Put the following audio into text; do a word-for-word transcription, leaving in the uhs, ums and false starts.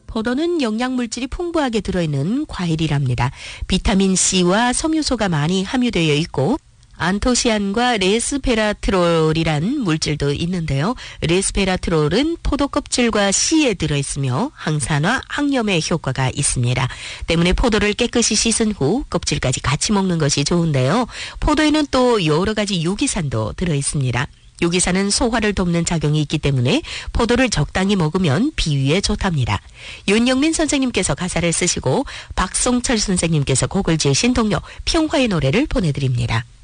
포도는 영양물질이 풍부하게 들어있는 과일이랍니다. 비타민 C와 섬유소가 많이 함유되어 있고 안토시안과 레스페라트롤이란 물질도 있는데요. 레스페라트롤은 포도 껍질과 씨에 들어있으며 항산화, 항염에 효과가 있습니다. 때문에 포도를 깨끗이 씻은 후 껍질까지 같이 먹는 것이 좋은데요. 포도에는 또 여러 가지 유기산도 들어있습니다. 유기산은 소화를 돕는 작용이 있기 때문에 포도를 적당히 먹으면 비위에 좋답니다. 윤영민 선생님께서 가사를 쓰시고 박송철 선생님께서 곡을 지으신 동요 평화의 노래를 보내드립니다.